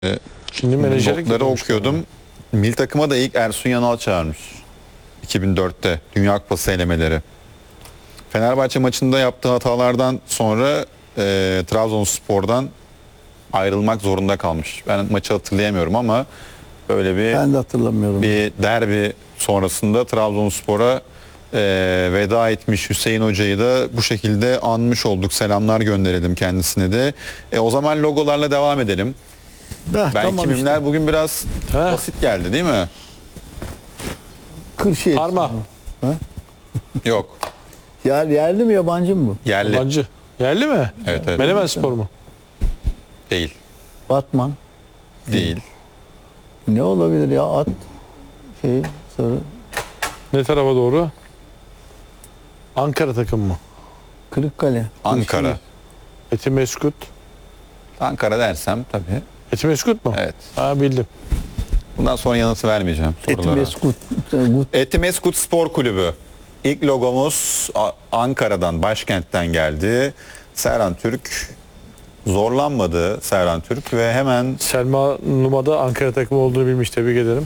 Şimdi menajerlik Notları yapıyormuş okuyordum. Milli takıma da ilk Ersun Yanal çağırmış. 2004'te Dünya Kupası elemeleri. Fenerbahçe maçında yaptığı hatalardan sonra Trabzonspor'dan ayrılmak zorunda kalmış. Ben maçı hatırlayamıyorum ama böyle Ben de hatırlamıyorum. bir derbi sonrasında Trabzonspor'a veda etmiş Hüseyin Hoca'yı da bu şekilde anmış olduk. Selamlar gönderelim kendisine de. O zaman logolarla devam edelim. Ben Tamam kimimler işte. bugün biraz basit geldi değil mi? Kırşehir. Parma. Yok. Yerli mi yabancı mı bu? Yerli. Yabancı. Yerli mi? Evet, evet. Menemen Spor mu? Değil. Batman. Değil. Ne olabilir ya at soru. Ne tarafa doğru? Ankara takım mı? Kırıkkale. Ankara. Kırşehir. Etimeskut. Ankara dersem tabii. Etimeskut mu? Evet. Ha, bildim. Bundan sonra yanıtı vermeyeceğim sorulara. Etimeskut. Etimeskut Spor Kulübü. İlk logomuz Ankara'dan, başkentten geldi. Serhan Türk zorlanmadı Serhan Türk ve hemen Selma Numa'da Ankara takımı olduğunu bilmiş. Tebrik ederim.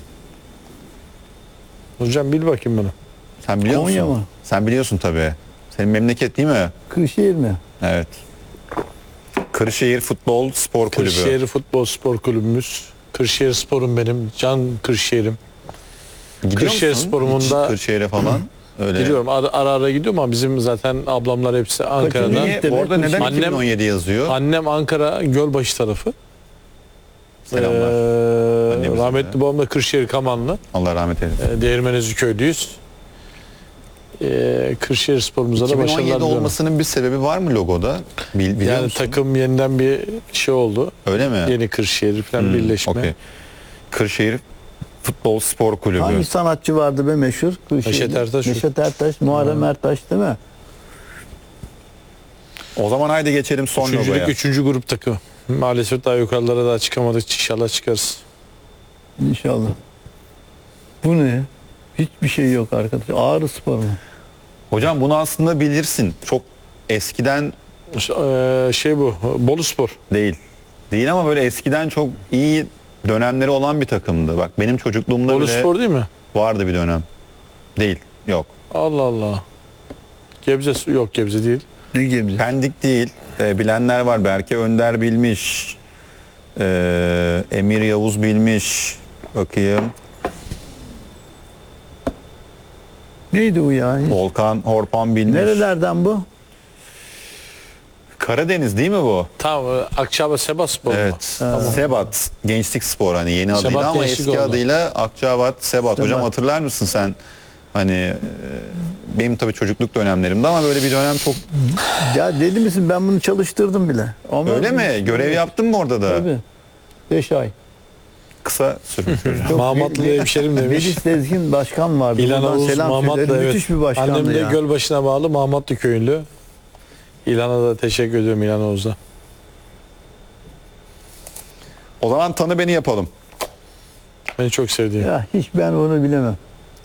Hocam bil bakayım bunu. sen biliyor musun? Konya mı? Sen biliyorsun tabii. Senin memleket değil mi? Kırşehir mi? Evet. Kırşehir Futbol Spor Kulübü. Kırşehir Futbol Spor Kulübümüz. Kırşehir Spor'um benim. Can Kırşehir'im. Gidiyor Kırşehir musun Spor'umda- hiç Kırşehir'e falan. Öyle. Gidiyorum ara ara gidiyorum ama bizim zaten ablamlar hepsi Ankara'da. Niye? Demek Orada neden Annem- 2017 yazıyor? Annem Ankara Gölbaşı tarafı. Selamlar. Annemize Rahmetli de. babam da Kırşehir Kamanlı. Allah rahmet eylesin. Değirmenezli köylüyüz. Kırşehir sporumuza da başarılar 2017 diliyorum. olmasının bir sebebi var mı logoda? Biliyor Yani musun? takım yeniden bir şey oldu. Öyle mi? Yeni Kırşehir falan birleşme. Okey. Kırşehir Futbol Spor Kulübü. Hangi sanatçı vardı be meşhur? Kırşehir'de? Neşet Ertaş. Neşet Ertaş, Muharrem Ertaş değil mi? O zaman haydi geçelim son logoya. Üçüncülük 3. grup takımı. Maalesef daha yukarılara daha çıkamadık. İnşallah çıkarız. İnşallah. Bu ne? Hiçbir şey yok arkadaş. Ağrı Spor mu? Hocam bunu aslında bilirsin. Çok eskiden Şey bu. Bolu Spor. değil. Değil ama böyle eskiden çok iyi dönemleri olan bir takımdı. Bak benim çocukluğumda Bolu bile Spor değil mi? vardı bir dönem. Değil. Yok. Allah Allah. Gebze yok, Gebze değil. Ne gibi? Pendik değil. Bilenler var. Berke Önder bilmiş. Emir Yavuz bilmiş. Bakayım. Neydi bu ya? Volkan Horpan bilmiş. Nerelerden bu? Karadeniz değil mi bu? Tamam, Akçabat Sebat Spor mu? Evet. Sebat Gençlik Spor hani yeni adıyla Sebat ama Gençlik eski oldu. adıyla Akçabat Sebat. Hocam Sebat. hatırlar mısın sen? Hani benim tabii çocukluk dönemlerimde ama böyle bir dönem çok Ya deli misin? Ben bunu çalıştırdım bile. Ama öyle mi? Görev yaptın mı orada da? Tabii. 5 ay. Kısa sürmüş hocam. Çok Mahmatlı bir- hemşerim demiş. Melis Tezgin başkan vardı. İlhan Buradan Oğuz selam Mahmatlı, söyleriz. evet. Müthiş bir başkandı Annem de ya. Gölbaşı'na bağlı Mahmatlı köyünlü. İlhan'a da teşekkür ediyorum, İlhan Oğuz'a. O zaman tanı beni yapalım. Beni çok sevdiğim. Ya hiç ben onu bilemem.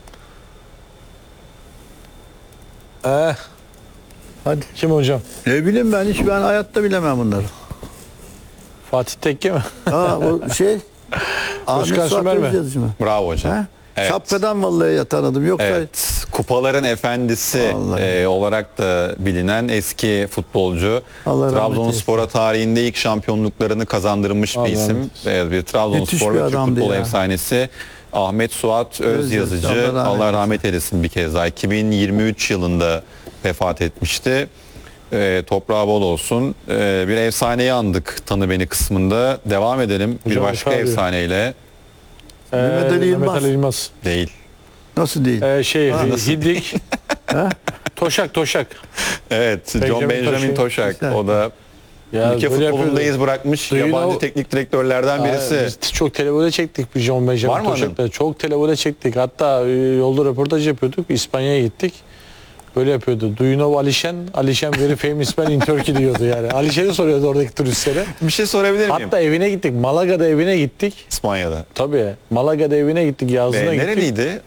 Hadi. Kim hocam? Ne bileyim ben hayatta bilemem bunları. Fatih Tekke mi? Ha o şey Ahmet Özkan Suat Sümer mi? Özyazıcı mı? Bravo hocam. Ha? Evet. Şapkadan vallahi tanıdım. Yoksa Evet. Kupaların efendisi Vallahi. olarak da bilinen eski futbolcu. Allah rahmet Trabzonspor'a tarihinde ilk şampiyonluklarını kazandırmış bir Allah isim. rahmet Evet, bir Trabzonspor Müthiş ve bir Türk adamdı futbol ya. efsanesi Ahmet Suat Özyazıcı. Allah rahmet Allah rahmet eylesin bir kez daha. 2023 yılında vefat etmişti. Toprağı bol olsun. Bir efsaneyi andık tanı beni kısmında. Devam edelim bir Hocam, başka efendim. efsaneyle. Mehmet Ali Yılmaz. Mehmet Ali Yılmaz. Değil. nasıl değil? Hidik. Toşak. Evet, John Benjamin Toşak. Güzel. O da Ya ülke böyle futbolunda yapıyordu. iz bırakmış Do you yabancı know- teknik direktörlerden birisi. Biz çok televole çektik bir John Benjamin Var mı Toşak'la. Çok televole çektik. Hatta yolda röportaj yapıyorduk. İspanya'ya gittik. Böyle yapıyordu. Do you know Alişen? Alişen very famous man in Turkey diyordu yani. Alişen'i soruyordu oradaki turistlere. Bir şey sorabilir miyim? Hatta evine gittik. Malaga'da evine gittik. İspanya'da. Tabii. Malaga'da evine gittik. Yazına gittik. Nereliydi?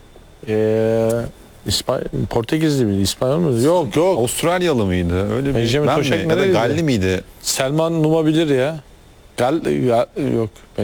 Portekizli miydi? İspanyol muydu? Yok yok. Avustralyalı mıydı? Öyle bir Benjamin ben Toşak mi? Ya da nereliydi? Galli miydi? Selman Numa bilir ya. Yok.